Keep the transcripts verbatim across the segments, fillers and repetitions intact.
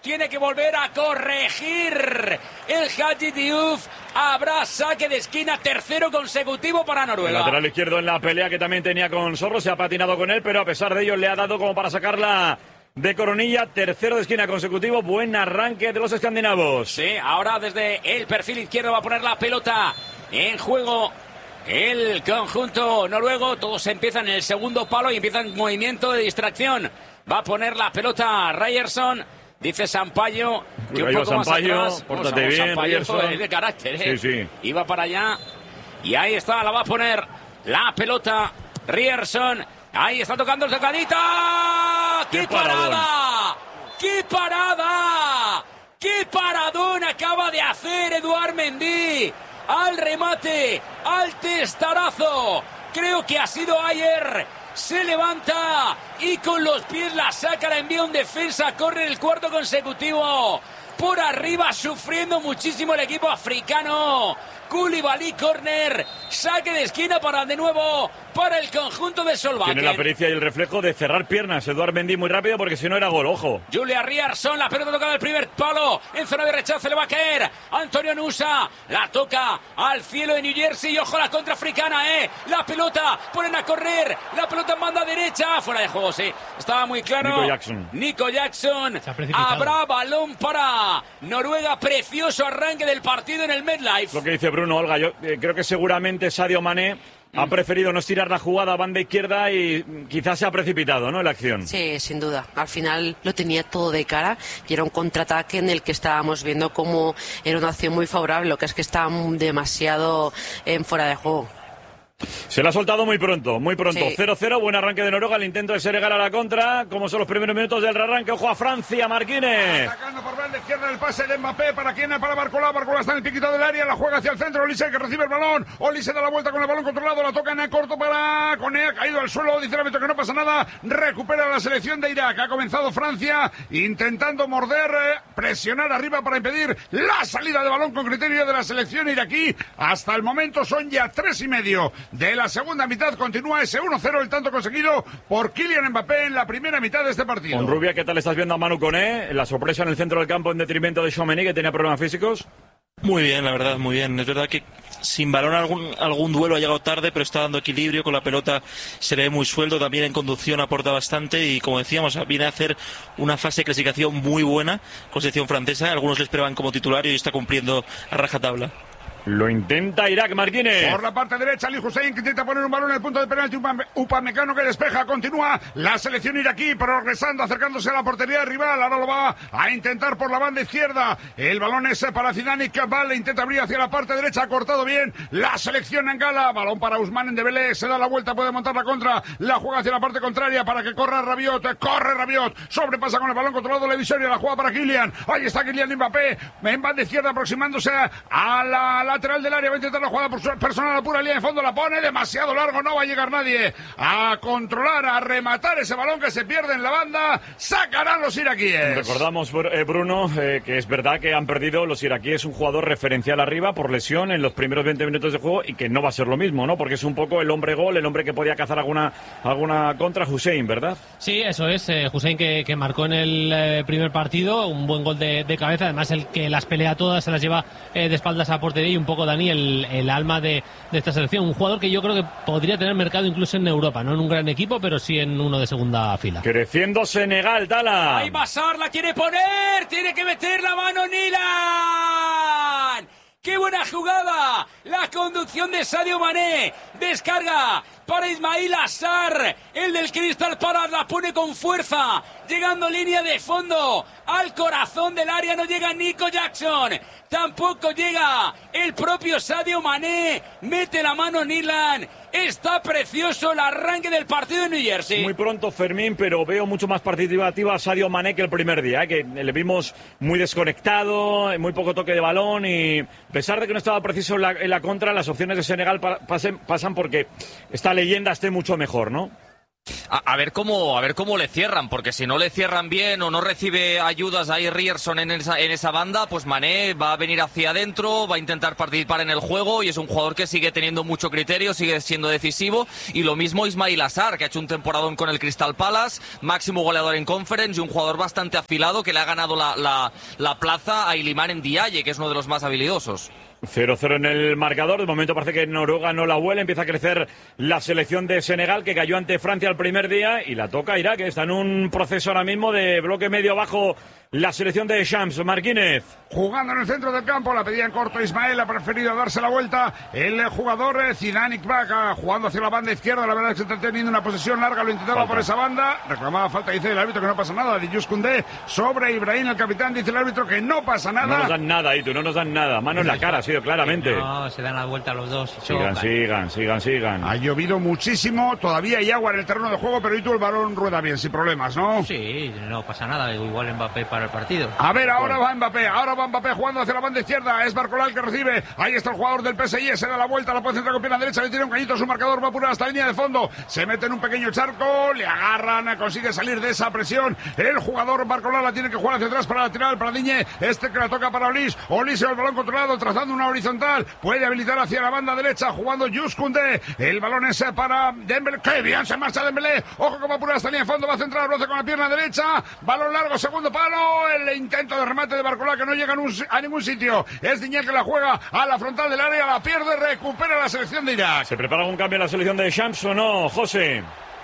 tiene que volver a corregir el Hadji Diouf. Habrá saque de esquina, tercero consecutivo para Noruega. El lateral izquierdo en la pelea que también tenía con Sorlo, se ha patinado con él, pero a pesar de ello le ha dado como para sacarla de coronilla. Tercero de esquina consecutivo, buen arranque de los escandinavos. Sí, ahora desde el perfil izquierdo va a poner la pelota en juego el conjunto noruego. Todos empiezan en el segundo palo y empiezan movimiento de distracción. Va a poner la pelota Ryerson. Dice Sampaio que un poco más atrás. Pórtate bien, Sampaio es de carácter, ¿eh? Sí, sí. Iba para allá y ahí está, la va a poner la pelota Ryerson. Ahí está tocando el tocadita. ¡Qué, ¡Qué parada! ¡Qué parada! ¡Qué paradón acaba de hacer Eduard Mendy! Al remate, al testarazo. Creo que ha sido ayer. Se levanta y con los pies la saca, la envía un defensa, corre el cuarto consecutivo. Por arriba, sufriendo muchísimo el equipo africano. Koulibaly, córner, saque de esquina para de nuevo para el conjunto de Solbakken. Tiene la pericia y el reflejo de cerrar piernas Eduard Mendy muy rápido, porque si no era gol, ojo. Julia Ryerson, la pelota tocada al primer palo, en zona de rechazo le va a caer Antonio Nusa, la toca al cielo de New Jersey y ojo la contra africana, eh, la pelota, ponen a correr, la pelota en banda derecha, fuera de juego, sí, estaba muy claro. Nico Jackson. Nico Jackson, habrá balón para Noruega, precioso arranque del partido en el MetLife. Lo que dice Bruno, Olga, yo eh, creo que seguramente Sadio Mané ha preferido no estirar la jugada a banda izquierda y quizás se ha precipitado, ¿no?, en la acción. Sí, sin duda. Al final lo tenía todo de cara y era un contraataque en el que estábamos viendo cómo era una acción muy favorable, lo que es que estaba demasiado en fuera de juego. Se la ha soltado muy pronto, muy pronto. Sí. cero cero, buen arranque de Noruega, el intento de Senegal a la contra. Como son los primeros minutos del arranque, ojo a Francia, Marquines. Atacando por banda izquierda el pase de Mbappé, ¿para quién? Para Barcola, Barcola está en el piquito del área, la juega hacia el centro, Olise que recibe el balón, Olise da la vuelta con el balón controlado, la toca en el corto para Koné, ha caído al suelo, dice el árbitro que no pasa nada, recupera la selección de Irak, ha comenzado Francia intentando morder, eh, presionar arriba para impedir la salida de balón con criterio de la selección iraquí. Hasta el momento son ya tres y medio de la segunda mitad, continúa ese uno cero, el tanto conseguido por Kylian Mbappé en la primera mitad de este partido. Con Rubia, ¿qué tal estás viendo a Manu Koné? La sorpresa en el centro del campo en detrimento de Tchouaméni, que tenía problemas físicos. Muy bien, la verdad, muy bien. Es verdad que sin balón algún, algún duelo ha llegado tarde, pero está dando equilibrio, con la pelota se le ve muy suelto, también en conducción aporta bastante y, como decíamos, viene a hacer una fase de clasificación muy buena con selección francesa. Algunos le esperaban como titular y hoy está cumpliendo a rajatabla. Lo intenta Irak, Marquines. Por la parte derecha, Ali Hussein, que intenta poner un balón en el punto de penalti. Upamecano que despeja, continúa la selección iraquí, progresando, acercándose a la portería rival. Ahora lo va a intentar por la banda izquierda. El balón es para Zidane Cabal, intenta abrir hacia la parte derecha, ha cortado bien la selección en gala. Balón para Ousmane Dembélé, se da la vuelta, puede montar la contra, la juega hacia la parte contraria para que corra Rabiot, corre Rabiot, sobrepasa con el balón controlado la Visoria, la juega para Kylian. Ahí está Kylian Mbappé, en banda izquierda aproximándose a la lateral del área, va a intentar la jugada por su personal a pura línea de fondo, la pone demasiado largo, no va a llegar nadie a controlar, a rematar ese balón que se pierde en la banda. Sacarán los iraquíes. Recordamos, Bruno, eh, que es verdad que han perdido los iraquíes un jugador referencial arriba por lesión en los primeros veinte minutos de juego y que no va a ser lo mismo, ¿no? Porque es un poco el hombre gol, el hombre que podía cazar alguna, alguna contra, Hussein, ¿verdad? Sí, eso es, eh, Hussein que, que marcó en el eh, primer partido, un buen gol de, de cabeza, además el que las pelea todas, se las lleva eh, de espaldas a portería y un poco Dani, el, el alma de, de esta selección, un jugador que yo creo que podría tener mercado incluso en Europa, no en un gran equipo, pero sí en uno de segunda fila. Creciendo Senegal, Tala. Ahí Bassar la quiere poner, tiene que meter la mano Nilan. ¡Qué buena jugada! La conducción de Sadio Mané. Descarga para Ismail Assar. El del Crystal Palace la pone con fuerza. Llegando línea de fondo. Al corazón del área no llega Nico Jackson. Tampoco llega el propio Sadio Mané. Mete la mano Nilan. Está precioso el arranque del partido en New Jersey. Muy pronto, Fermín, pero veo mucho más participativa a Sadio Mané que el primer día, ¿eh? Que le vimos muy desconectado, muy poco toque de balón y, a pesar de que no estaba preciso en la, en la contra, las opciones de Senegal pasen, pasan porque esta leyenda esté mucho mejor, ¿no? A, a ver cómo a ver cómo le cierran, porque si no le cierran bien o no recibe ayudas ahí Ryerson en esa, en esa banda, pues Mané va a venir hacia adentro, va a intentar participar en el juego y es un jugador que sigue teniendo mucho criterio, sigue siendo decisivo. Y lo mismo Ismail Assar, que ha hecho un temporadón con el Crystal Palace, máximo goleador en Conference y un jugador bastante afilado que le ha ganado la, la, la plaza a Iliman Ndiaye, que es uno de los más habilidosos. cero cero en el marcador. De momento parece que Noruega no la huele. Empieza a crecer la selección de Senegal, que cayó ante Francia el primer día, y la toca Irak, que está en un proceso ahora mismo de bloque medio bajo la selección de Shams. Marquínez. Jugando en el centro del campo, la pedía en corto Ismael, ha preferido darse la vuelta el jugador Zidane Iqbal, jugando hacia la banda izquierda. La verdad es que está teniendo una posesión larga, lo intentaba falta por esa banda, reclamaba falta, dice el árbitro que no pasa nada. De Jules Koundé sobre Ibrahim, el capitán, dice el árbitro que no pasa nada. No nos dan nada, Itu, no nos dan nada. Mano en la cara, ha sido claramente. No, se dan la vuelta a los dos. Sigan, sigan, sigan, sigan. Ha llovido muchísimo, todavía hay agua en el terreno de juego, pero Itu, el balón rueda bien, sin problemas, ¿no? Sí, no pasa nada, igual Mbappé para el partido. A ver, ahora va Mbappé, ahora va Mbappé jugando hacia la banda izquierda, es Barcola el que recibe, ahí está el jugador del P S G, se da la vuelta, la puede centrar con pierna derecha, le tira un cañito a su marcador, va a apurar hasta la línea de fondo, se mete en un pequeño charco, le agarran, consigue salir de esa presión, el jugador Barcola la tiene que jugar hacia atrás para la tirar para Digne, este que la toca para Olis, Olis el balón controlado, trazando una horizontal, puede habilitar hacia la banda derecha, jugando Jules Koundé, el balón es para Dembélé, que bien se marcha Dembélé, ojo que va a apurar hasta la línea de fondo, va a centrar el broce con la pierna derecha, balón largo, segundo palo, el intento de remate de Barcola que no llega a ningún sitio, es Digne que la juega a la frontal del área, la pierde, recupera la selección de Irak. ¿Se prepara un cambio en la selección de Shams o no, José?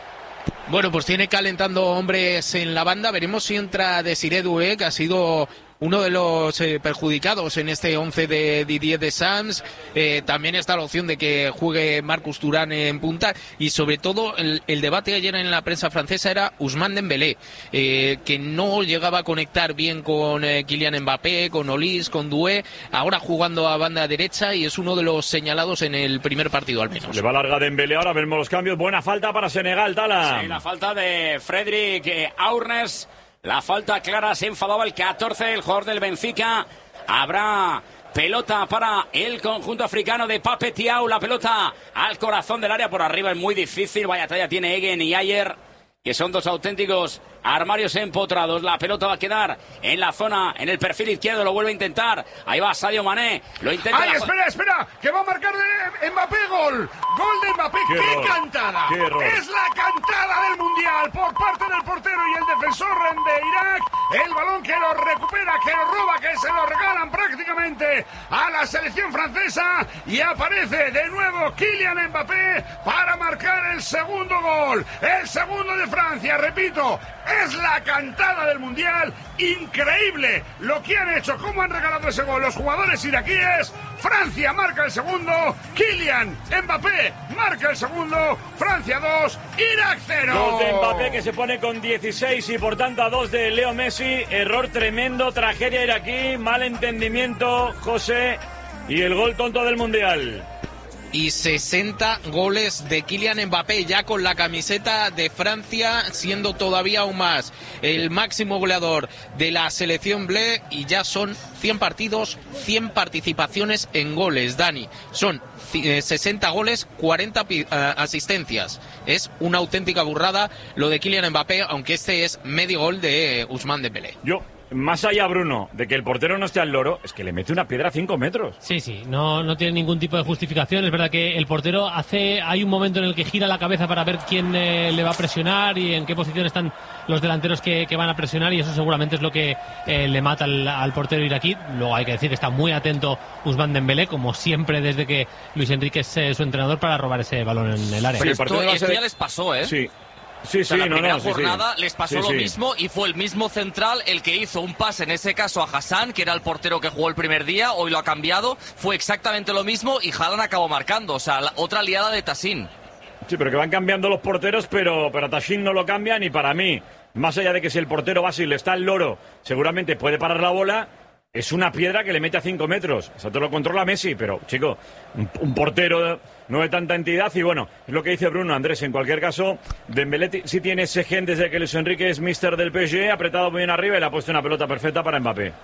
Bueno, pues tiene calentando hombres en la banda, veremos si entra Desiré Doué, que ha sido uno de los eh, perjudicados en este once de Didier Deschamps. Eh, también está la opción de que juegue Marcus Thuram en punta, y sobre todo el, el debate ayer en la prensa francesa era Ousmane Dembélé, eh, que no llegaba a conectar bien con eh, Kylian Mbappé, con Olis, con Doué, ahora jugando a banda derecha, y es uno de los señalados en el primer partido al menos. Le va larga Dembélé, ahora vemos los cambios. Buena falta para Senegal, Tala. Sí, la falta de Frédéric Aurnes. La falta clara, se enfadaba el catorce, el jugador del Benfica. Habrá pelota para el conjunto africano de Pape Thiaw. La pelota al corazón del área, por arriba es muy difícil. Vaya talla tiene Egen y Ayer, que son dos auténticos armarios empotrados. La pelota va a quedar en la zona, en el perfil izquierdo, lo vuelve a intentar. Ahí va Sadio Mané, lo intenta. ¡Ay, la... espera, espera! ¡Que va a marcar de Mbappé gol! ¡Gol de Mbappé! ¡Qué, ¡Qué cantada! ¡Qué error! ¡Es la cantada del Mundial por parte del portero y el defensor de Irak! El balón que lo recupera, que lo roba, que se lo regalan prácticamente a la selección francesa, y aparece de nuevo Kylian Mbappé para marcar el segundo gol. El segundo de Francia, repito, es la cantada del Mundial. Increíble lo que han hecho, cómo han regalado ese gol los jugadores iraquíes. Francia marca el segundo, Kylian Mbappé marca el segundo, Francia dos, Irak cero. Dos de Mbappé, que se pone con dieciséis, y por tanto a dos de Leo Messi. Error tremendo, tragedia iraquí, mal entendimiento, José, y el gol tonto del Mundial. Y sesenta goles de Kylian Mbappé, ya con la camiseta de Francia, siendo todavía aún más el máximo goleador de la selección bleu, y ya son cien partidos, cien participaciones en goles, Dani. Son sesenta goles, cuarenta asistencias. Es una auténtica burrada lo de Kylian Mbappé, aunque este es medio gol de Ousmane Dembélé. Yo... Más allá, Bruno, de que el portero no esté al loro, es que le mete una piedra a cinco metros. Sí, sí, no, no tiene ningún tipo de justificación. Es verdad que el portero hace... Hay un momento en el que gira la cabeza para ver quién eh, le va a presionar y en qué posición están los delanteros que, que van a presionar, y eso seguramente es lo que eh, le mata al, al portero iraquí. Luego hay que decir que está muy atento Ousmane Dembélé, como siempre desde que Luis Enrique es eh, su entrenador, para robar ese balón en el área. Pero esto, esto ya les pasó, ¿eh? Sí. Sí, o sea, sí, la no, primera no, sí, jornada sí. les pasó sí, lo sí. mismo, y fue el mismo central el que hizo un pase, en ese caso a Hassan, que era el portero que jugó el primer día. Hoy lo ha cambiado, fue exactamente lo mismo, y Haaland acabó marcando. O sea, la, otra liada de Tassin. Sí, pero que van cambiando los porteros, pero, pero a Tassin no lo cambian, y para mí, más allá de que si el portero va, si le está al loro, seguramente puede parar la bola. Es una piedra que le mete a cinco metros. Eso te lo controla Messi, pero, chico, un, un portero no de tanta entidad. Y bueno, es lo que dice Bruno, Andrés. En cualquier caso, Dembélé sí tiene ese gen desde que Luis Enrique es míster del P S G, apretado muy bien arriba, y le ha puesto una pelota perfecta para Mbappé.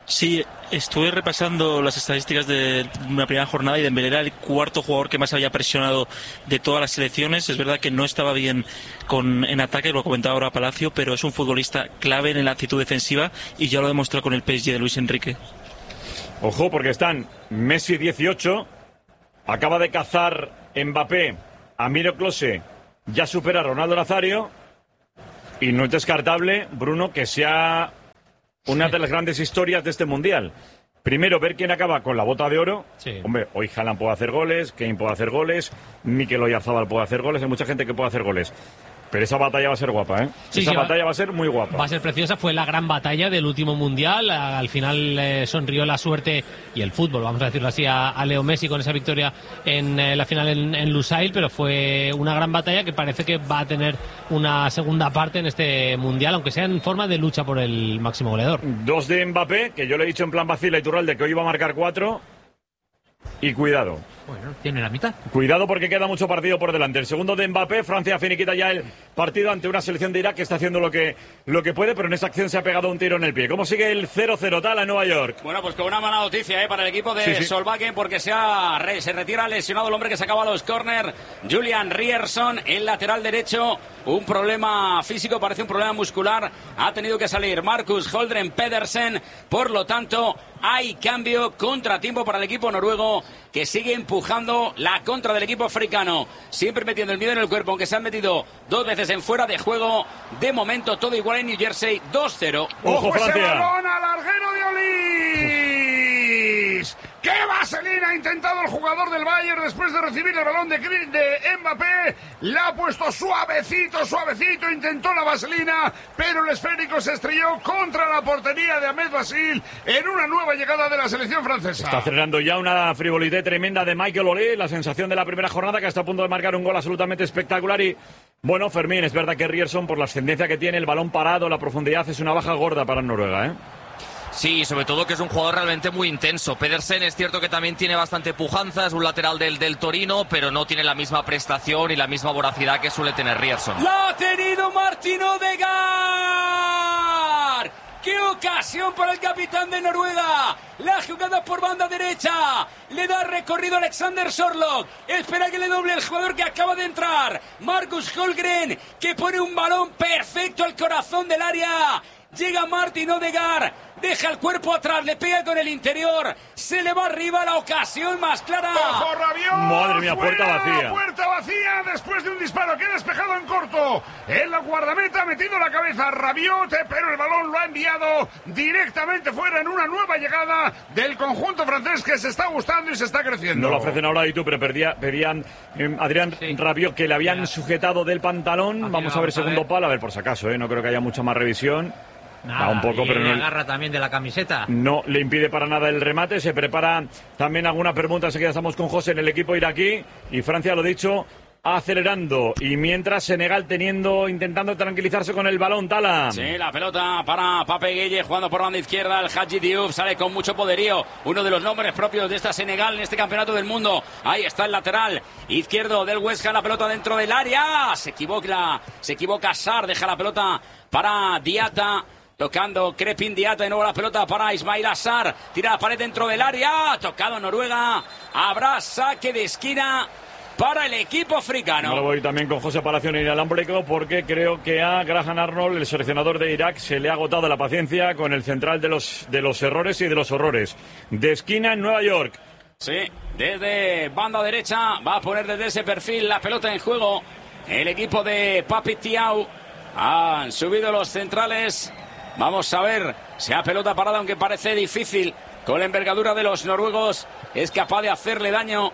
Sí, estuve repasando las estadísticas de una primera jornada y Dembélé era el cuarto jugador que más había presionado de todas las selecciones. Es verdad que no estaba bien con, en ataque, lo comentaba ahora Palacio, pero es un futbolista clave en la actitud defensiva y ya lo demostró con el P S G de Luis Enrique. Ojo, porque están Messi dieciocho, acaba de cazar Mbappé a Miro Klose, ya supera a Ronaldo Nazario y no es descartable, Bruno, que sea una de las grandes historias de este Mundial. Primero, ver quién acaba con la bota de oro. Sí. Hombre, hoy Haaland puede hacer goles, Kane puede hacer goles, Mikel Oyarzabal puede hacer goles, hay mucha gente que puede hacer goles. Pero esa batalla va a ser guapa, ¿eh? Sí, esa sí, batalla va, va a ser muy guapa. Va a ser preciosa. Fue la gran batalla del último Mundial. Al final eh, sonrió la suerte y el fútbol, vamos a decirlo así, a, a Leo Messi con esa victoria en eh, la final en, en Lusail, pero fue una gran batalla que parece que va a tener una segunda parte en este Mundial, aunque sea en forma de lucha por el máximo goleador. Dos de Mbappé, que yo le he dicho en plan vacila y turral de que hoy iba a marcar cuatro. Y cuidado. Bueno, tiene la mitad. Cuidado porque queda mucho partido por delante. El segundo de Mbappé, Francia finiquita ya el partido ante una selección de Irak que está haciendo lo que, lo que puede, pero en esa acción se ha pegado un tiro en el pie. ¿Cómo sigue el cero cero tal en Nueva York? Bueno, pues con una mala noticia ¿eh? para el equipo de Sí, sí. Solbakken, porque se, ha, re, se retira lesionado el hombre que sacaba los córner, Julian Ryerson, el lateral derecho. Un problema físico, parece un problema muscular. Ha tenido que salir Marcus Holdren Pedersen. Por lo tanto, hay cambio, contratiempo para el equipo noruego, que sigue empujando la contra del equipo africano. Siempre metiendo el miedo en el cuerpo, aunque se han metido dos veces en fuera de juego. De momento, todo igual en New Jersey, dos cero. ¡Ojo, ese Francia! balón al larguero de Olís! ¡Qué vaselina ha intentado el jugador del Bayern después de recibir el balón de, de Mbappé! La ha puesto suavecito, suavecito, intentó la vaselina, pero el esférico se estrelló contra la portería de Ahmed Basil en una nueva llegada de la selección francesa. Está acelerando ya una frivolidad tremenda de Michael Olé, la sensación de la primera jornada, que está a punto de marcar un gol absolutamente espectacular. Y bueno, Fermín, es verdad que Ryerson, por la ascendencia que tiene, el balón parado, la profundidad, es una baja gorda para Noruega, ¿eh? Sí, sobre todo que es un jugador realmente muy intenso. Pedersen es cierto que también tiene bastante pujanza, es un lateral del, del Torino, pero no tiene la misma prestación y la misma voracidad que suele tener Ryerson. ¡La ha tenido Martin Odegaard! ¡Qué ocasión para el capitán de Noruega! La jugada por banda derecha. Le da recorrido Alexander Sorloth. Espera que le doble el jugador que acaba de entrar. Marcus Holmgren, que pone un balón perfecto al corazón del área. Llega Martin Odegaard, deja el cuerpo atrás, le pega con el interior, se le va arriba, la ocasión más clara. ¡Ojo, Rabiot! Madre mía, puerta ¡Fuera! vacía. Puerta vacía después de un disparo que ha despejado en corto. En la guardameta ha metido la cabeza Rabiot, pero el balón lo ha enviado directamente fuera en una nueva llegada del conjunto francés que se está gustando y se está creciendo. No lo ofrecen ahora y tú, pero perdía, pedían eh, Adrián Sí. Rabiot que le habían sujetado del pantalón. Aquí Vamos a ver vamos a segundo ver. palo, a ver por si acaso, ¿eh? No creo que haya mucha más revisión. Nada, Va un poco, y pero le no, agarra también de la camiseta. no le impide para nada el remate. Se prepara también alguna pregunta. Enseguida estamos con José en el equipo iraquí. Y Francia, lo dicho, acelerando. Y mientras Senegal teniendo, intentando tranquilizarse con el balón, Tala. Sí, la pelota para Pape Gueye jugando por banda izquierda. El Hadji Diouf sale con mucho poderío. Uno de los nombres propios de esta Senegal en este campeonato del mundo. Ahí está el lateral izquierdo del West Ham. La pelota dentro del área. Se equivoca, se equivoca Sarr. Deja la pelota para Diatta. Tocando Crepin Diatta, de nuevo la pelota para Ismail Assar. Tira la pared dentro del área. Tocado Noruega. Habrá saque de esquina para el equipo africano. Ahora voy también con José Palacio en el alámbrico porque creo que a Graham Arnold, el seleccionador de Irak, se le ha agotado la paciencia con el central de los, de los errores y de los horrores. De esquina en Nueva York. Sí, desde banda derecha va a poner desde ese perfil la pelota en juego. El equipo de Papi Thiaw. Han subido los centrales. Vamos a ver si la pelota parada, aunque parece difícil, con la envergadura de los noruegos, es capaz de hacerle daño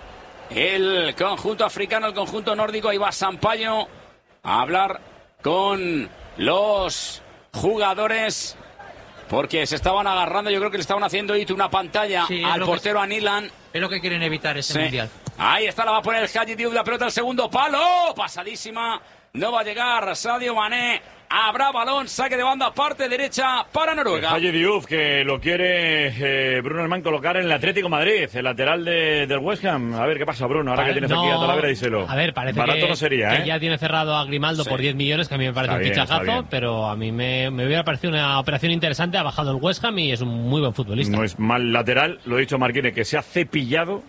el conjunto africano, el conjunto nórdico. Ahí va Sampaio a hablar con los jugadores porque se estaban agarrando. Yo creo que le estaban haciendo hito una pantalla Sí, es al lo que portero se- Anilan. Es lo que quieren evitar este Sí. mundial. Ahí está, la va a poner el Hadji Diouf, la pelota al segundo palo. Pasadísima. No va a llegar Sadio Mané. Habrá balón, saque de banda, parte derecha para Noruega. Haji Diouf, que lo quiere eh, Bruno Hermán colocar en el Atlético Madrid, el lateral de, del West Ham. A ver qué pasa, Bruno, ahora Vale, que tienes no, aquí a Talavera, díselo. A ver, parece Barato que, no sería, que ¿eh? ya tiene cerrado a Grimaldo Sí. por diez millones, que a mí me parece Está un bien, está fichajazo, bien. pero a mí me, me hubiera parecido una operación interesante. Ha bajado el West Ham y es un muy buen futbolista. No es mal lateral, lo ha dicho Marquínez, que se ha cepillado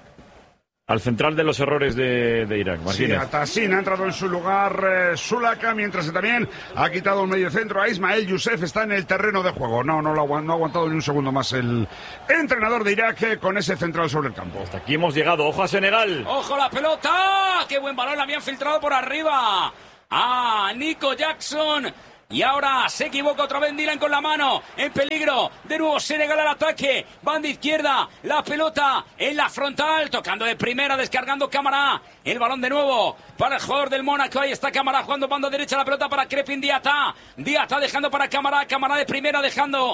al central de los errores de, de Irak. Sí, Martínez. Atassin ha entrado en su lugar eh, Sulaka, mientras que también ha quitado un medio centro a Ismael Youssef, está en el terreno de juego. No, no, lo ha, no ha aguantado ni un segundo más el entrenador de Irak eh, con ese central sobre el campo. Hasta aquí hemos llegado. Ojo a Senegal. ¡Ojo la pelota! ¡Qué buen balón! La habían filtrado por arriba. ¡Ah! Nico Jackson. Y ahora se equivoca otra vez Dylan con la mano. En peligro. De nuevo Senegal al ataque. Banda izquierda. La pelota en la frontal. Tocando de primera. Descargando Camara. El balón de nuevo para el jugador del Mónaco. Ahí está Camara jugando banda derecha. La pelota para Crepin Diata. Diata dejando para Camara. Camara de primera dejando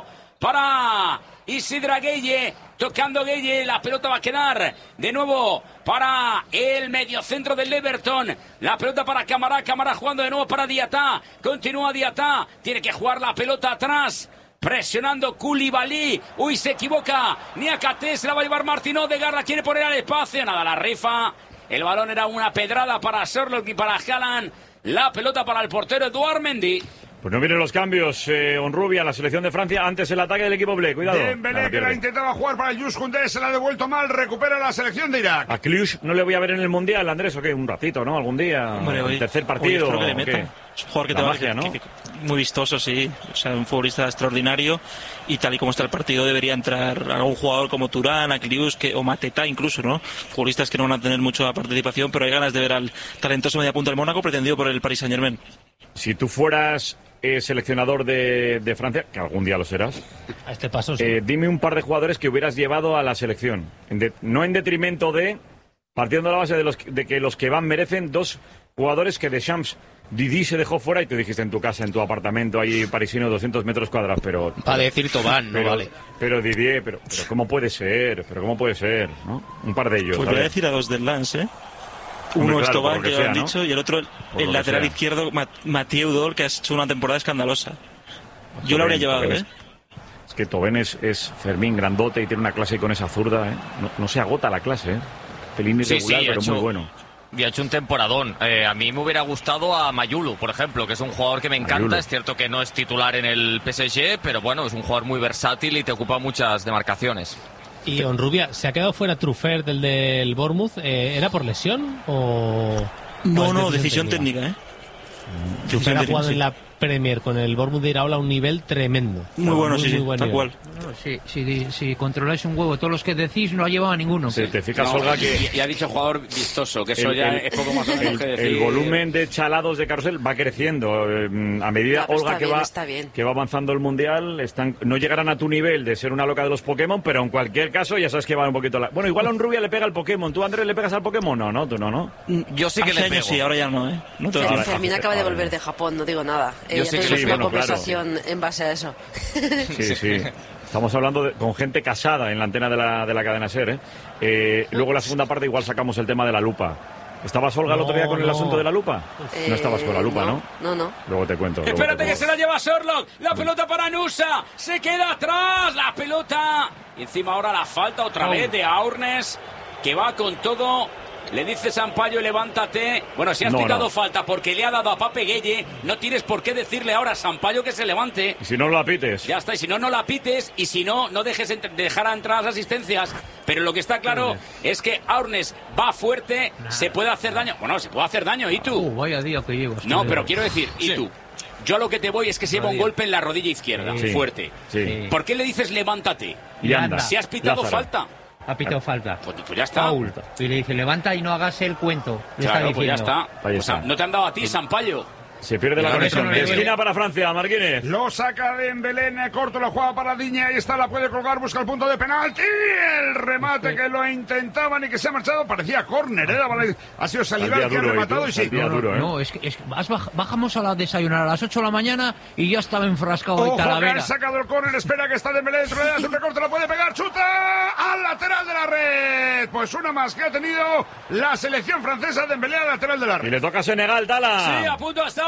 para Isidra Gueye, tocando Gueye, la pelota va a quedar de nuevo para el mediocentro del Everton, la pelota para Camara, Camara jugando de nuevo para Diatá, continúa Diatá, tiene que jugar la pelota atrás, presionando Koulibaly, uy se equivoca, Niakate, se la va a llevar Martín Odegaard, la quiere poner al espacio, nada, la rifa, el balón era una pedrada para Sherlock y para Haaland, la pelota para el portero Eduard Mendy. Pues no vienen los cambios, eh, Onrubia, la selección de Francia, antes el ataque del equipo Ble, cuidado. Dembélé, Ah, que la pierde. intentaba jugar para el Jules Koundé, se la ha devuelto mal, recupera la selección de Irak. A Cluj no le voy a ver en el Mundial, Andrés, ¿o qué? Un ratito, ¿no? Algún día, Hombre, hoy- el tercer hoy partido, espero que le ¿o meta. qué? Es un jugador que La te va- magia, ¿no? que- que- muy vistoso, sí. O sea, un futbolista extraordinario. Y tal y como está el partido, debería entrar algún jugador como Turán, Aklius que, o Mateta incluso, ¿no? Futbolistas que no van a tener mucha participación, pero hay ganas de ver al talentoso mediapunta del Mónaco pretendido por el Paris Saint-Germain. Si tú fueras eh, seleccionador de, de Francia, que algún día lo serás, A este paso sí. eh, dime un par de jugadores que hubieras llevado a la selección. En de- no en detrimento de, partiendo de la base de, los, de que los que van merecen dos jugadores que Deschamps, Didi se dejó fuera y tú dijiste en tu casa, en tu apartamento ahí parisino, doscientos metros cuadrados, pero... Para decir Tobán, no pero, vale. pero Didier, pero, pero ¿cómo puede ser? Pero ¿cómo puede ser? ¿No? Un par de ellos. Pues a voy a ver. decir a dos del Lance, ¿eh? Hombre, Uno es claro, por Tobán, lo que que ya lo han sea, ¿no? dicho, y el otro, el, Por el lo que lateral sea. izquierdo, Ma- Mathieu Udol, que ha hecho una temporada escandalosa. Yo lo habría Tobén, llevado, Tobén ¿eh? es- Es que Tobén es, es Fermín grandote y tiene una clase con esa zurda, ¿eh? No, no se agota la clase, ¿eh? Pelín Sí, irregular, sí, ha pero hecho- muy bueno. Y ha hecho un temporadón. Eh, a mí me hubiera gustado a Mayulu, por ejemplo, que es un jugador que me encanta. Mayulu. Es cierto que no es titular en el P S G, pero bueno, es un jugador muy versátil y te ocupa muchas demarcaciones. Y Onrubia, ¿se ha quedado fuera Truffert del del Bournemouth? Eh, ¿Era por lesión o...? No, o es no, decisión técnica, ¿eh? Truffert Decisión ha técnica, jugado sí. en la Premier con el Bournemouth de Iraola a un nivel tremendo. Muy bueno, sí, sí, buen tal nivel. cual. No, si, si, si controláis un huevo, todos los que decís no ha llevado a ninguno. Si te fijas, No, Olga, que y, y ha dicho jugador vistoso, que eso el, ya el- es poco más o menos el- que decir. el volumen de chalados de carrusel va creciendo. eh, A medida, No, pero Olga, está que, bien, va, está bien. que va avanzando el Mundial, están, no llegarán a tu nivel de ser una loca de los Pokémon, pero en cualquier caso ya sabes que va un poquito... La... Bueno, igual a un Rubia le pega al Pokémon. ¿Tú, Andrés, le pegas al Pokémon? No, no, tú no, ¿no? Yo sí que Hace le años pego. sí, ahora ya no, ¿eh? No te Fer- Ahora, Fermín hace- acaba de ahora. volver de Japón, no digo nada. Eh, Yo ya sí que tenemos sí, una bueno, claro. conversación en base a eso. Sí, sí. Estamos hablando de- con gente casada en la antena de la, de la cadena SER, ¿eh? Eh, Luego la segunda parte igual sacamos el tema de la lupa. ¿Estabas, Olga, el otro día con el No, asunto no. de la lupa? No estabas con la lupa, ¿no? No, no. Luego te cuento. luego te Espérate que cuento. se la lleva Sherlock. La pelota para Nusa. Se queda atrás. La pelota. Y encima ahora la falta otra vez de Aurnes. Que va con todo. Le dice Sampaio, levántate. Bueno, si has No, pitado no. falta porque le ha dado a Pape Gueye, no tienes por qué decirle ahora a Sampaio que se levante. Y si no, lo apites. Ya está, y si no, no la pites, y si no, no dejes ent- dejar a entrar las asistencias. Pero lo que está claro es que Aurnes va fuerte, se puede hacer daño. Bueno, se puede hacer daño, ¿y tú? Uh, vaya día que llevo. No, pero quiero decir, ¿y tú? Yo a lo que te voy es que se lleva un Adiós. golpe en la rodilla izquierda, Sí. fuerte. Sí. ¿Por qué le dices levántate? Y anda. Si has pitado Lázaro. falta, Ha pitado falta. pues, pues ya está. Paul. Y le dice, levanta y no hagas el cuento. Le Claro, está pues ya diciendo. está. Ahí O sea, está. no te han dado a ti, Sampaio. Se pierde la Por eso conexión. no De le duele. esquina para Francia, Marquínez. Lo saca de Belén, corto, lo juega para Diña, ahí está, la puede colgar, busca el punto de penalti, el remate que lo intentaban y que se ha marchado, parecía córner, ¿eh? La bola ha sido Salival Al día que ha duro, rematado ¿eh? y sí. Al día No, no, duro, ¿eh? no, es que, es que vas baj- bajamos a la desayunar a las ocho de la mañana y ya estaba enfrascado en Ojo que Talavera. han sacado el córner, espera que está Dembélé dentro de un recorte, la puede pegar, chuta al lateral de la red. Pues una más que ha tenido la selección francesa, Dembélé al lateral de la Y red. le toca a Senegal, Tala. Sí, a punto ha estado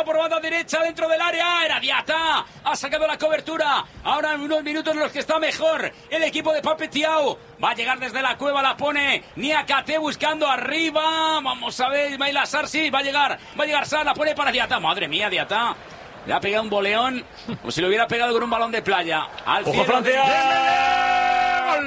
por banda derecha dentro del área. Era Diata. Ha sacado la cobertura. Ahora en unos minutos en los que está mejor el equipo de Pape Thiaw. Va a llegar desde la cueva, la pone Niakate buscando arriba. Vamos a ver, Ismail Assar, sí, va a llegar. Va a llegar Sar, la pone para Diata. Madre mía, Diata. Le ha pegado un boleón, como si lo hubiera pegado con un balón de playa. Al ¡Ojo, cielo. Francia! ¡Gol!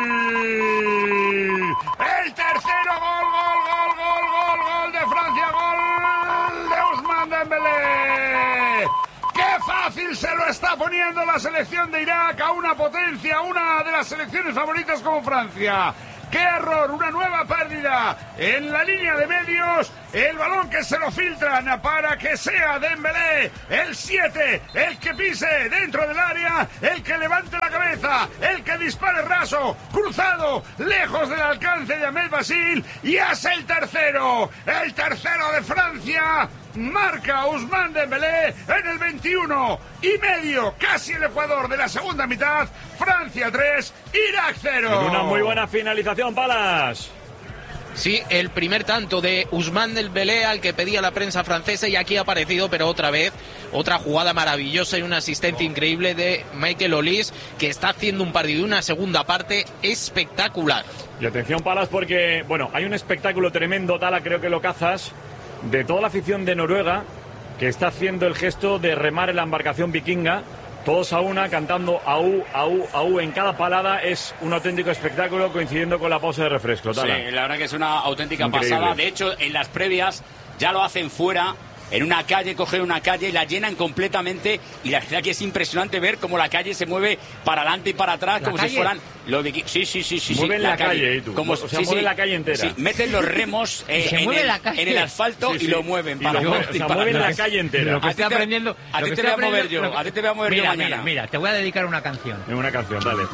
El tercero, gol, gol, gol, gol, gol, gol de Francia, gol de Ousmane Dembélé. ¡Qué fácil se lo está poniendo la selección de Irak a una potencia, una de las selecciones favoritas como Francia! ¡Qué error! Una nueva pérdida en la línea de medios. El balón que se lo filtran para que sea Dembélé, el siete, el que pise dentro del área, el que levante la cabeza, el que dispare raso, cruzado, lejos del alcance de Ahmed Basil. Y es el tercero, el tercero de Francia. Marca Ousmane Dembélé en el veintiuno y medio, casi el Ecuador de la segunda mitad. Francia tres, Irak cero. Con una muy buena finalización, Palas. Sí, el primer tanto de Ousmane Dembélé al que pedía la prensa francesa, y aquí ha aparecido, pero otra vez, otra jugada maravillosa y un asistente increíble de Michael Olise, que está haciendo un partido y una segunda parte espectacular. Y atención, Palas, porque, bueno, hay un espectáculo tremendo, Tala, creo que lo cazas, de toda la afición de Noruega, que está haciendo el gesto de remar en la embarcación vikinga, todos a una, cantando aú, aú, aú en cada palada. Es un auténtico espectáculo, coincidiendo con la pausa de refresco. Tala. Sí, la verdad que es una auténtica Increíble. pasada. De hecho, en las previas ya lo hacen fuera, en una calle, cogen una calle, la llenan completamente, y la verdad que es impresionante ver cómo la calle se mueve para adelante y para atrás, ¿La como calle? si fueran los vikingos. Sí, sí, sí, sí. Mueven sí, la calle, ¿eh, tú? Como, O sea, sí, mueven sí. la calle entera. Sí, meten los remos eh, Se en, mueve el, la calle. en el asfalto Sí, sí. y lo mueven Y para lo mueven, adelante y o sea, para mueven la atrás. calle entera. Lo que A estoy ti te- aprendiendo. a lo ti que te estoy voy a mover aprendiendo- yo, a ti te voy a mover mira, yo mañana. Mira, mira, te voy a dedicar una canción. En una canción, dale.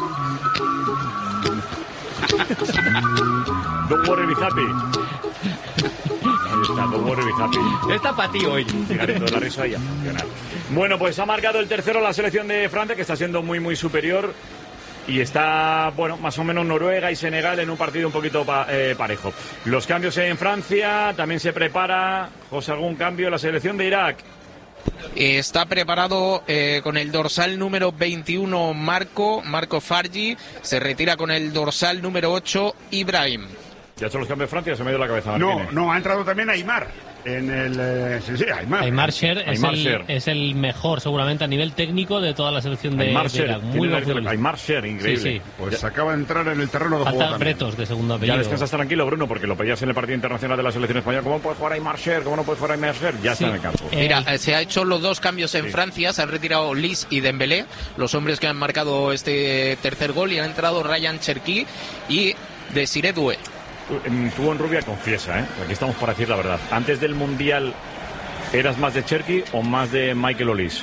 Don't worry, be happy. Ahí está, don't worry, be happy. Está para ti hoy. Cigarrito de la risa y a funcionar. Bueno, pues ha marcado el tercero la selección de Francia, que está siendo muy, muy superior. Y está, bueno, más o menos Noruega y Senegal en un partido un poquito pa, eh, parejo. Los cambios en Francia, también se prepara, José, algún cambio en la selección de Irak. Está preparado eh, con el dorsal número veintiuno Marco, Marco Fargi, se retira con el dorsal número ocho Ibrahim. Ya ha hecho los cambios de Francia, se me ha ido la cabeza. No, Martínez. no, ha entrado también Aymar en el... Eh, sí, sí, Aymar. Aymar Sher es, Aymar el- Sher. es el mejor, seguramente, a nivel técnico de toda la selección de, Aymar de Sher, Irak. Muy tiene buen la- futbolista. Aymar Sher, increíble. Sí, sí. Pues acaba de entrar en el terreno de juego Falta también. Bretos, de segundo Ya apellido. descansas tranquilo, Bruno, porque lo pedías en el partido internacional de la selección española. ¿Cómo puede jugar Aymar Sher? ¿Cómo no puede jugar Aymar Sher? Ya Sí. está en el campo. Eh, Mira, eh, se ha hecho los dos cambios en Sí. Francia, se han retirado Lis y Dembélé, los hombres que han marcado este tercer gol, y han entrado Ryan Cherki y Desiré Doué. Tú, en- tú en Rubia confiesa, ¿eh? Aquí estamos para decir la verdad. Antes del Mundial, ¿eras más de Cherki o más de Michael Olise?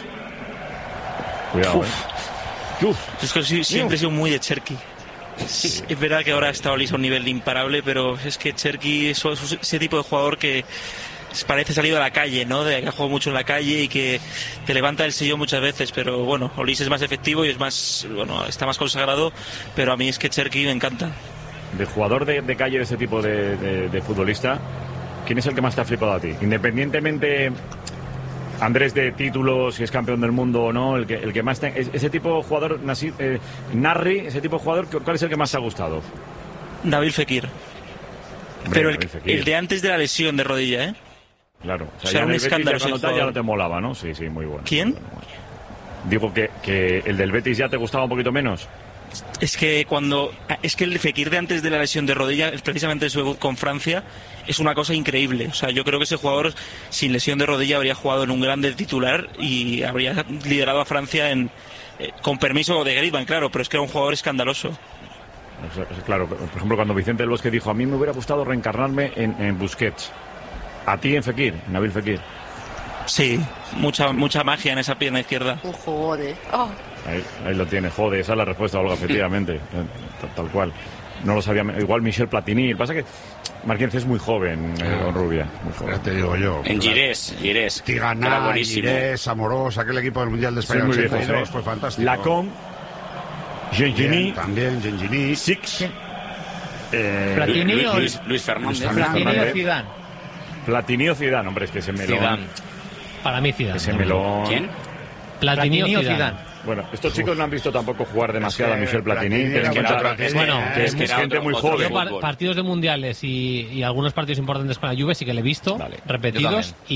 Cuidado, ¿eh? Uf. Es que sí, siempre he sido muy de Cherki. Es, es verdad que ahora está Olise a un nivel imparable, pero es que Cherki es es ese tipo de jugador que parece salido a la calle, ¿no? De que ha jugado mucho en la calle y que te levanta el sello muchas veces, pero bueno, Olise es más efectivo y es más, bueno, está más consagrado, pero a mí es que Cherki me encanta. De jugador de, de calle, de ese tipo de, de- de futbolista, ¿quién es el que más te ha flipado a ti? Independientemente, Andrés, de títulos, si es campeón del mundo o no, el que, el que más te, es- ese tipo de jugador, Nasir, eh, Narri, ese tipo de jugador, ¿cuál es el que más te ha gustado? Nabil Fekir. Hombre, Pero el, Nabil Fekir. el de antes de la lesión de rodilla, ¿eh? Claro, O sea, ya un en el Betis escándalo ya cuando ese tal ya jugador. no te molaba, ¿no? Sí, sí, muy bueno. ¿Quién? Muy bueno, muy bueno. Digo que, que el del Betis ya te gustaba un poquito menos. Es que cuando es que el Fekir de antes de la lesión de rodilla, precisamente su debut con Francia, es una cosa increíble. O sea, yo creo que ese jugador sin lesión de rodilla habría jugado en un grande titular y habría liderado a Francia en eh, con permiso de Griezmann, claro, pero es que era un jugador escandaloso. O sea, claro, por ejemplo, cuando Vicente del Bosque dijo, a mí me hubiera gustado reencarnarme en, en Busquets. A ti en Fekir, Nabil Fekir. Sí, mucha mucha magia en esa pierna izquierda. Un jugón, ¿eh? Oh. Ahí, ahí lo tiene, joder, esa es la respuesta, Olga, efectivamente, tal, tal cual. No lo sabía, igual Michel Platini. Lo que pasa es que Marquinhos es muy joven, eh, Don Rubia, muy Ya joven. te digo yo. En Girés, Girés. que era Tigana, buenísimo. Girés, Amorós, aquel equipo del Mundial de Sí, España muy ochenta y viejos, dos, ¿eh? fue fantástico. Lacombe, Gengini, Bien, también, Gengini. Six, Platini Luis, o Luis, Luis Fernández. Luis Platini o Fernández. Zidane. Platini o Zidane, hombre, es que se me lo... Zidane. Para mí Zidane. Ese melón. ¿Quién? Platini, Platini o o Zidane. Zidane. Bueno, estos chicos no han visto tampoco jugar demasiado Es que a Michel Platini. Platini que era es que otro era- Platini, Bueno, ¿eh? que es, que que es era gente otro- muy otro joven. Yo par- fútbol. partidos de mundiales y, y algunos partidos importantes con la Juve sí que le he visto, Vale. repetidos, Yo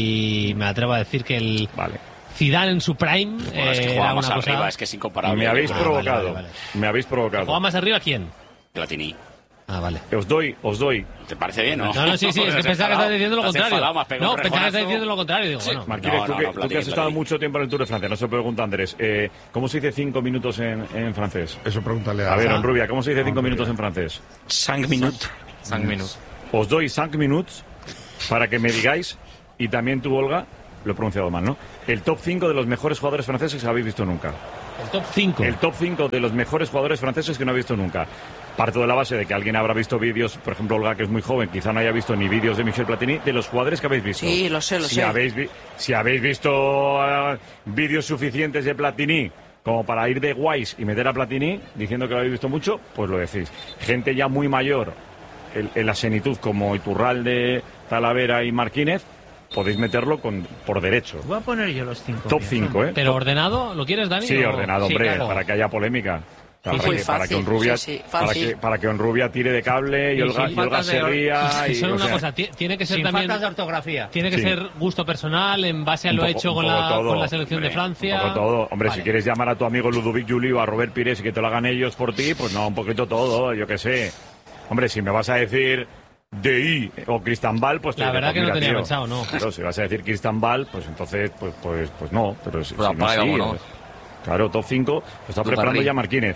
y me atrevo a decir que el Vale. Zidane en su prime Bueno, es que eh, juega era más una arriba, cosa... es que es incomparable. Me habéis Ah, vale, provocado. vale, vale. Me habéis provocado. ¿Juega más arriba quién? Platini. Ah, vale. Os doy, os doy. ¿Te parece bien, no? No, no, sí, sí, es que pensaba que estabas diciendo lo Te has contrario. enfadado, me has pegado No, un pensaba que estabas rejonazo. diciendo lo contrario. Digo, bueno, Marquínez, No, tú, no, que, no, tú que Platini, has estado Platini. mucho tiempo en el Tour de Francia, no se pregunta Andrés. Eh, ¿Cómo se dice cinco minutos en, en francés? Eso pregúntale a... A ver, Ah. Onrubia, ¿cómo se dice cinco Onrubia. minutos en francés? Cinq minutes. Cinq minutes. Os doy cinco minutos para que me digáis, y también tú, Olga, lo he pronunciado mal, ¿no? El top cinco de los mejores jugadores franceses que habéis visto nunca. el top cinco. El top cinco de los mejores jugadores franceses que no habéis visto nunca. Parto de la base de que alguien habrá visto vídeos, por ejemplo, Olga, que es muy joven, quizá no haya visto ni vídeos de Michel Platini, de los jugadores que habéis visto. Sí, lo sé, lo si sé. Habéis vi- si habéis visto uh, vídeos suficientes de Platini como para ir de guays y meter a Platini, diciendo que lo habéis visto mucho, pues lo decís. Gente ya muy mayor, en, en la senitud, como Iturralde, Talavera y Marquínez, podéis meterlo con, por derecho. Voy a poner yo los cinco. Top míos, cinco, ¿eh? ¿Pero ordenado? ¿Lo quieres, Dani? Sí, o- ordenado, Sí, hombre, claro. para que haya polémica. Para, Sí, que, sí. para Fácil, que Onrubia, sí, sí, para fácil. que, para que Onrubia tire de cable y Y Olga, sin y Olga faltas se de or- ría. Y Y, solo o una sea, cosa, ti- tiene que ser Sin también... faltas de ortografía. Tiene que Sí. ser gusto personal en base a un lo poco- hecho un con poco la, todo, con la selección hombre, de Francia. Un poco todo. Hombre, Vale. si quieres llamar a tu amigo Ludovic Juli o a Robert Pires y que te lo hagan ellos por ti, pues no, un poquito todo, yo qué sé. Hombre, si me vas a decir D I o Cristian Ball, pues te La diré, verdad pues que no mira, tenía tío, pensado, no. Claro, si vas a decir Cristian Ball, pues entonces, pues, pues, pues no. Pero si, Pues si no, apaga, sí, vámonos. eh. Claro, top cinco, lo está Dugarry. preparando ya Marquínez.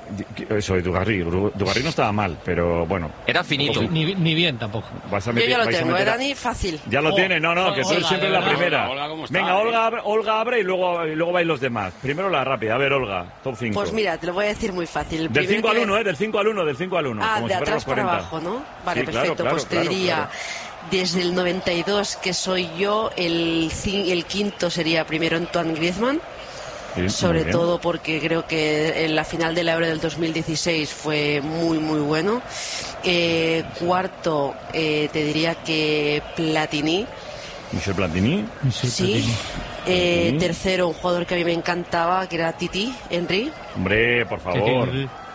Eso, de Dugarry. Dugarry no estaba mal, pero bueno. Era finito. Ni, ni bien tampoco. Vas a Yo meter- ya lo vais a tengo, ¿eh, meter a- Dani? Fácil. Ya lo Oh, tiene, no, no, que tú Olga, siempre de la verdad. primera. Olga, ¿cómo está, Venga, eh? Olga, abre- Olga abre y luego, y luego vais los demás. Primero la rápida. A ver, Olga, top cinco. Pues mira, te lo voy a decir muy fácil. El Del primero cinco al que- uno, ¿eh? Del cinco al uno, del cinco al uno. Ah, como de si fueran atrás los para cuarenta. abajo, ¿no? Vale, Sí, claro, perfecto. claro, Pues te claro, diría, claro. desde el noventa y dos, que soy yo, el, cin- el quinto sería primero Antoine Griezmann. Sí, muy Sobre bien. todo porque creo que en la final de la Euro del dos mil dieciséis fue muy muy bueno. Eh, cuarto, eh, te diría que Platini. Michel Platini. Sí. Eh, Platini. tercero, un jugador que a mí me encantaba, que era Titi, Henry. Hombre, por favor.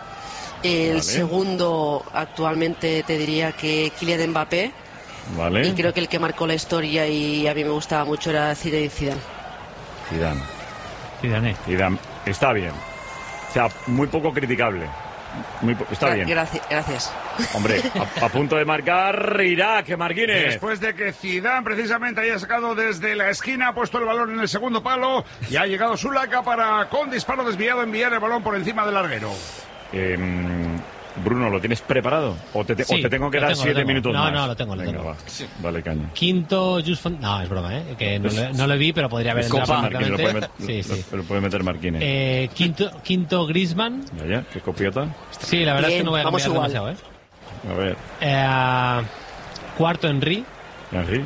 El Vale. segundo, actualmente te diría que Kylian Mbappé. Vale. Y creo que el que marcó la historia y a mí me gustaba mucho era Zinedine Zidane. Zidane. Zidane. Zidane. Está bien. O sea, muy poco criticable. Muy po- Está Gra- bien. Gracias. gracias. Hombre, a, a punto de marcar Irak, Marquínez. Después de que Zidane precisamente haya sacado desde la esquina, ha puesto el balón en el segundo palo y ha llegado Zulaika para, con disparo desviado, enviar el balón por encima del larguero. Eh, Bruno, ¿lo tienes preparado? ¿O te, te- Sí, o te tengo que lo dar tengo, lo siete tengo. minutos No, más? no, lo tengo, lo Venga, tengo. va. Dale caña. Quinto, Just Font... No, es broma, ¿eh? Que no, le, no lo vi, pero podría haber Es entrado Copa, Marquínez, lo puede, perfectamente. met- Sí, lo- sí. lo- lo puede meter Marquínez. Eh, quinto, quinto Griezmann. Ya, ya, qué copiota. Sí, la verdad es que Bien, no voy a vamos cambiar igual. demasiado, ¿eh? A ver, Eh, cuarto, Henry. Henry.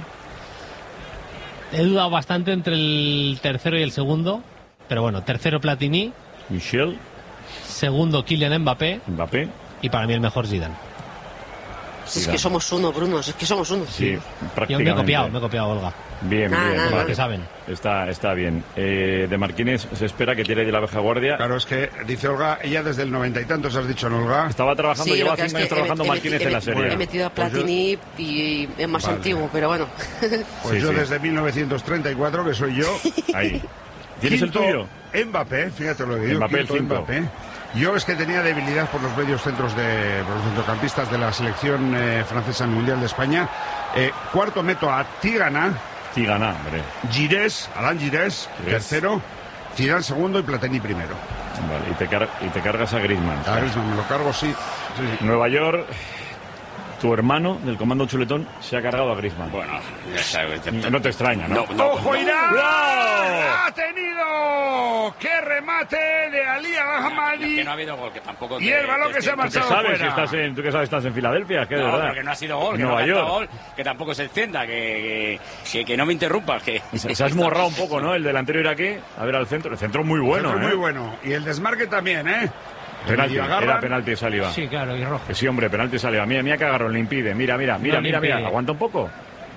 He dudado bastante entre el tercero y el segundo. Pero bueno, tercero Platini, Michel, segundo Kylian Mbappé Mbappé. y para mí el mejor Zidane. Es Zidane. que somos uno, Bruno, es que somos uno. Sí, Yo prácticamente. me he copiado, me he copiado, Olga. Bien, Nah, bien. nah, vale. nah. Que saben. Está, está bien. Eh, de Marquínez se espera que tire de la vieja guardia. Claro, es que dice Olga, ella desde el noventa y tantos has dicho, ¿no, Olga? Estaba trabajando, Sí, lleva lo que es cinco años que he trabajando met- he Marquínez meti- en la he serie. He metido a Platini y es más Vale. antiguo, pero bueno. Pues Sí, yo sí. desde mil novecientos treinta y cuatro, que soy yo. Ahí. ¿Tienes Quinto, el tuyo? Mbappé, fíjate lo que digo. Mbappé, el quinto cinco. Mbappé. Yo es que tenía debilidad por los medios centros de por los centrocampistas de la selección eh, francesa en el Mundial de España. Eh, cuarto meto a Tigana, Sí, gana, hombre. Girés, Alain Girés, Girés. tercero, Zidane segundo y Platini primero. Vale, y te, car- y te cargas a Griezmann. A Griezmann me lo cargo, sí. sí, sí. Nueva York, tu hermano del comando chuletón se ha cargado a Griezmann. Bueno, ya sabes. te- No te extraña, ¿no? No, no, ¡Ojo, no. Irán! ¡Cuidado! ¡Ha tenido! ¡Qué remate de Ali Al-Hamadi! Que no ha habido gol, que tampoco. Y te- el balón te que se ha extiendo. ¿Tú qué marchado sabes? Si fuera. estás en, ¿Tú qué sabes? Estás en Filadelfia, ¿qué de No, verdad? pero que no ha sido gol, que Nueva no ha York. cantado gol, que tampoco se extienda, que, que, que no me interrumpas. Que... Se, se ha esmorrado un poco, ¿no? El delantero iraquí. A ver al centro. El centro muy bueno, Centro ¿eh? Muy bueno. Y el desmarque también, ¿eh? Penalti, Y agarran. era penalti de Saliba. Sí, claro, y rojo. Que sí, hombre, penalti de Saliba. Mira, mira que agarrón le impide. Mira, mira, mira, No le mira, mira. impide. Aguanta un poco.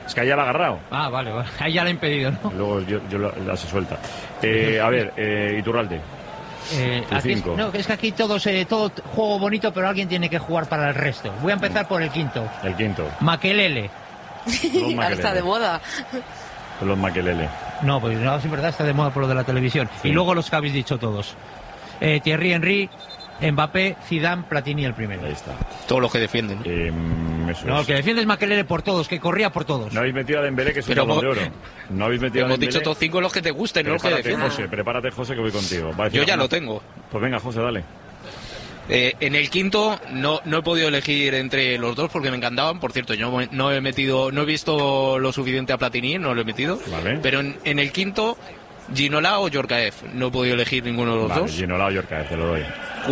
Es que ahí ya la ha agarrado. Ah, vale, vale. Ahí ya la ha impedido, ¿no? Luego yo, yo la, la se suelta. Eh, a ver, eh, Iturralde. Eh, aquí es, no, es que aquí todos, eh, todo juego bonito, pero alguien tiene que jugar para el resto. Voy a empezar por el quinto. El quinto. Makelele. Ahora está de moda. Los Makelele. No, pues no, es verdad, está de moda por lo de la televisión. Sí. Y luego los que habéis dicho todos. Eh, Thierry Henry, Mbappé, Zidane, Platini el primero. Ahí está. Todos los que defienden. Eh, eso no, es. el que defiende es Makelele por todos, que corría por todos. No habéis metido a Dembélé, que es Pero un balón de oro. No habéis metido hemos a Dembélé. dicho todos cinco los que te gusten, no los que defienden. José, prepárate, José, que voy contigo. Yo ya lo tengo. Pues venga, José, dale. Eh, en el quinto no, no he podido elegir entre los dos porque me encantaban. Por cierto, yo no he metido, no he visto lo suficiente a Platini, no lo he metido. Vale. Pero en, en el quinto, Ginola o Yorkaev. No he podido elegir ninguno de los vale, dos. Ginola o Yorkaev, te lo doy.